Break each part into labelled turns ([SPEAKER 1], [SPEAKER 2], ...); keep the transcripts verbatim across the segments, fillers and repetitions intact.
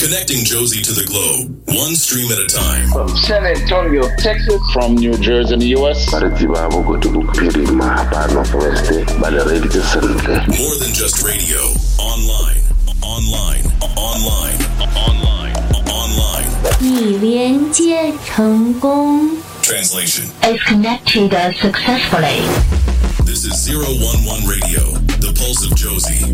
[SPEAKER 1] Connecting Josie to the globe, one stream at a time.
[SPEAKER 2] From San Antonio, Texas.
[SPEAKER 3] From New Jersey in the U S.
[SPEAKER 1] More than just radio. Online, online, online, online, online.
[SPEAKER 4] 已连接成功。
[SPEAKER 1] Translation.
[SPEAKER 4] Is connected successfully.
[SPEAKER 1] This is zero one one Radio, the pulse of Josie.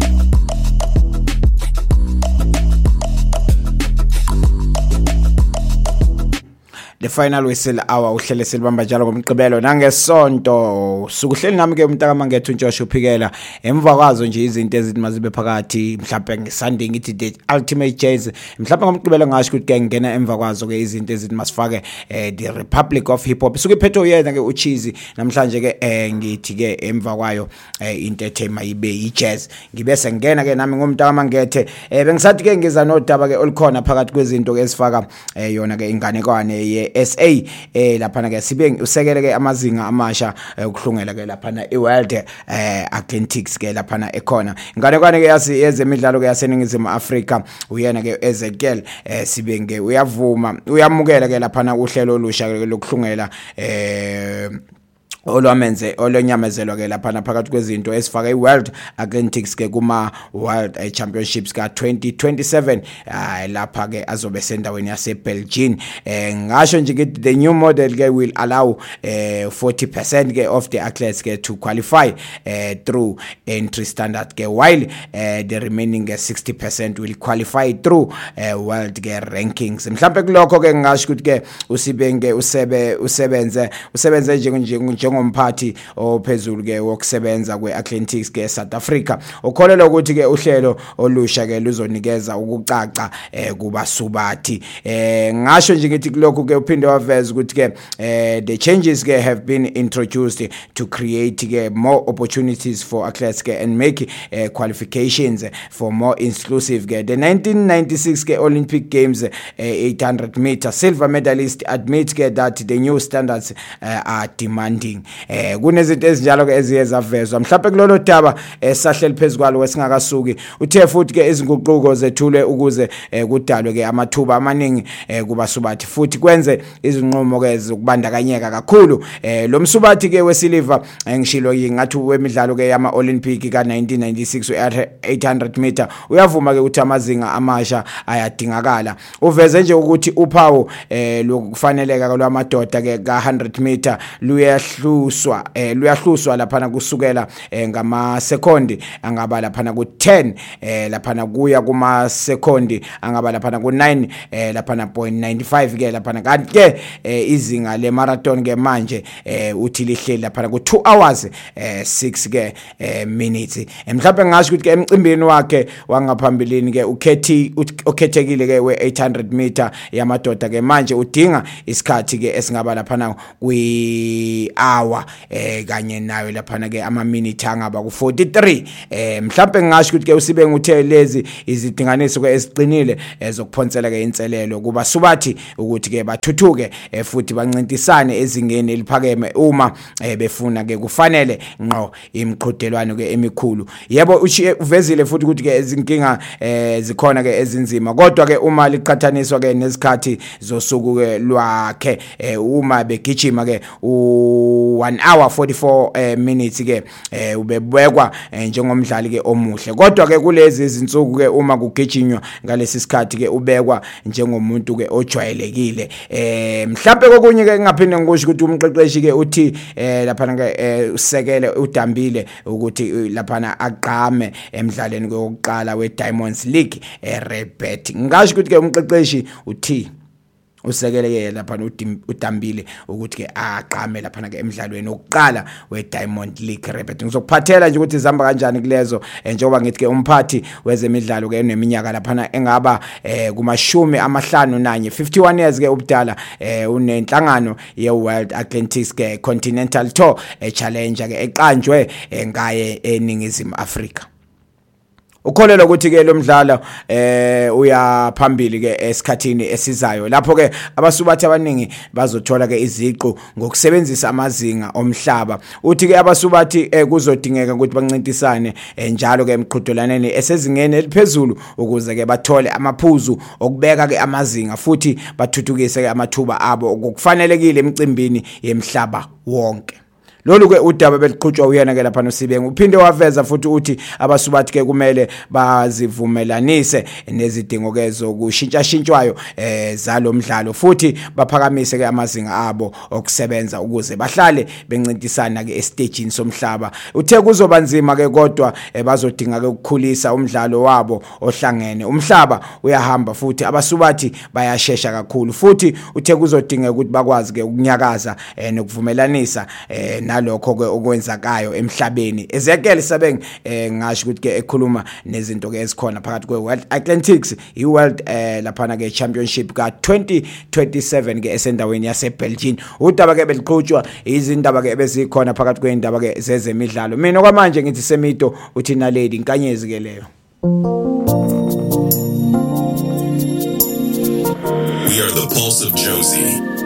[SPEAKER 5] The final whistle hour uhlele silibamba njalo ngomgqibelo nangesonto sukuhleli nami ke umntaka mangethu Ntshoshi uphikela emva kwazo nje izinto ezithi mazibe phakathi mhlawumbe ngeSunday ngithi the ultimate jazz mhlawumbe ngomgqibelo ngasho ukuthi ke ngena emva kwazo ke izinto ezithi masifake eh, the Republic of Hip Hop suke iphetho uyena ke uChizi namhlanje ke eh, ngithi ke emva kwayo eh, entertainment ibe ijazz ngibese ngena ke nami ngomntaka mangethe eh, bengisathi ke ngiza nodaba ke olukhona phakathi kwezinto ke esifaka eh, yona ke inganekwane ye S A eh lapha ke sibe usekele ke amazinga amasha ukuhlungela ke lapha eWorld eh Athletics ke lapha ekhona inganekwane ke yasi yezemidlalo ke yaseningizimu Afrika uyena ke Ezekiel eh sibe nge uyavuma uyamukela ke lapha uhlelo olusha lokuhlungela eh olwamenze olonyamezelwa ke lapha phakathi kwezinto esifaka iWorld Athletics ke kuma World Championships ka twenty twenty-seven uh, lapha ke azobe sendaweni yase Belgium eh, ngasho nje ke the new model ke will allow eh, forty percent ke of the athletes ke to qualify eh, through entry standard ke while eh, the remaining ke sixty percent will qualify through eh, world ke rankings mhlawumbe kulokho ke ngasho ukuthi ke usibenge usebe usebenze usebenze nje nje ngomphathi ophezulu ke wokusebenza kweAthletics ke South Africa ukholelwa ukuthi ke uhlelo olusha ke luzonikeza ukucaca eh, kubasubathi eh, ngasho nje ngithi lokho ke uphinde waveza ukuthi ke eh, the changes ke have been introduced to create ke more opportunities for athletes ke and make eh, qualifications for more inclusive ke the nineteen ninety-six ke Olympic Games eh, eight hundred meter silver medalist admit ke that the new standards eh, are demanding eh kunezinto ezinjalo ke eziyeza vezwa mhlawumbe kulolo daba esahleli phezukalo wesingakasuki uthe futhi ke izinguquko zethule ukuze kudalwe ke amathuba amaningi kubasubathi futhi kwenze izinqumo ke zokubandakanyeka kakhulu lo msubathi ke wesiliva ngishilo ngathi wemidlalo ke yama Olympic ka nineteen ninety-six eight hundred meter uyavuma ke ukuthi amazinga amasha ayadingakala uveze nje ukuthi uphawu lokufaneleka kwamadoda ke ka one hundred meter luyahluswa eh luyahluswa lapha kusukela ngama sekondi angaba lapha ku ten eh lapha kuya kuma sekondi angaba lapha ku nine eh lapha point nine five ke lapha kanti ke izinga le marathon ke manje uthi lihleli lapha ku two hours eh six ke minutes mhlawumbe ngasho ukuthi ke emcimbini wakhe wangaphambilini ke ukhethi ukhethekile ke we eight hundred meter yamadoda ke manje udinga isikhathi ke esingaba lapha kwi hour eh kanye nayo lapha ke ama minute angaba ku forty-three eh mhlawumbe ngasho ukuthi ke usibe nguthe lezi izidinganiso ke esiqinile ezokuphonsela ke inselelo kuba subathi ukuthi ke bathuthuke futhi bancintisane ezingeni eliphakeme uma befuna ke kufanele ngqo imiqhudelwano ke emikhulu yebo uvezile futhi ukuthi ke izinkinga zikhona ke ezinzima kodwa ke uma liqhathaniswa ke nezikhathi zosuku ke lwakhe uma begijima ke u one hour forty-four eh, minutes ke eh, ubebekwa eh, njengomdlali ke omuhle kodwa ke kulezi izinsuku ke uma kugijinywa ngalesi sikhathi ke ubekwa njengomuntu ke ojwayelekile eh mhlawumbe kokunye ke ngaphinde ngikusho ukuthi umqeqeshi ke uthi eh lapha ke eh, usekele udambile ukuthi lapha aqhame emidlalweni kokuqala we Diamonds League eh, Rebet ngasho ukuthi ke umqeqeshi uthi usekeleke lapha udambile ukuthi ke aqhame lapha ke emidlalweni oqala we Diamond League Rebet ngizokuphathela nje ukuthi zihamba kanjani kulezo njengoba ngithi ke umphathi wezemidlalo ke eneminyaka lapha engaba kumashumi amahlanu nanye fifty-one years ke ubudala unenhlangano ye World Athletics ke Continental Tour Challenger ke eqanjwe ngaye eningizimu Afrika ukholelwa ukuthi ke lo mdlalo eh uya phambili ke esikhathini esizayo lapho ke abasubathi abaningi bazothola ke iziqu ngokusebenzisa amazinga omhlaba. Uthi ke abasubathi kuzodingeka ukuthi bancintisane njalo ke emqhudelaneni esezingeni eliphezulu ukuze ke bathole amaphuzu okubeka ke amazinga futhi bathuthukise ke amathuba abo okufanelekile emcimbini yemhlaba wonke. Lolu ke udaba beliqhutshwa uyena ke lapha noSibenge uphinde waveza futhi uthi abasubathi ke kumele bazivumelanise nezidingo ke zokushintsha shintshwayo eh zalomdlalo futhi baphakamise ke amazinga abo okusebenza ukuze bahlale bencintisana ke estagini somhlaba. Uthe kuzoba nzima ke kodwa bazodinga ke ukukhulisa umdlalo wabo ohlangene. Umhlaba uyahamba futhi abasubathi bayashesha kakhulu futhi uthe kuzodinga ukuthi bakwazi ke ukunyakaza nokuvumelanisa eh nalokho ke okwenzakayo emhlabeni. Ezekiel Sabeng eh ngasho ukuthi ke ekhuluma nezinto ke ezikhona phakathi kwe World Athletics i World eh lapha ke Championship ka twenty twenty-seven ke esendaweni yase Belgium. Udaba ke beliqhutshwa izindaba ke bezikhona phakathi kweindaba ke zezemidlalo. Mina kwamanje ngithi Semito uthi na lady inkanyezi ke leyo.
[SPEAKER 1] We are the Pulse of Josie.